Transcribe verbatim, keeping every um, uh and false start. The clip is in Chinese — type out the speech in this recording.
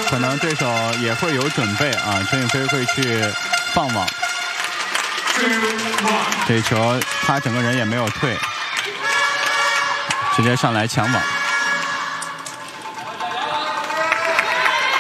可能对手也会有准备啊，陈宇飞会去放网。这一球他整个人也没有退，直接上来抢网。